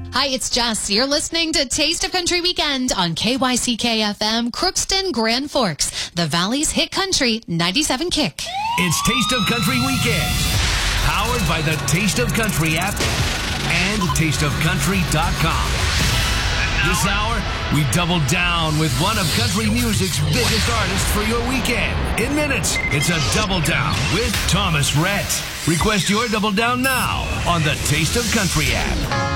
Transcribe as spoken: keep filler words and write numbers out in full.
Hi, it's Jess. You're listening to Taste of Country Weekend on K Y C K F M, Crookston, Grand Forks, the Valley's hit country, ninety-seven Kick. It's Taste of Country Weekend, powered by the Taste of Country app and taste of country dot com. This hour, we double down with one of country music's biggest artists for your weekend. In minutes, it's a Double Down with Thomas Rhett. Request your Double Down now on the Taste of Country app.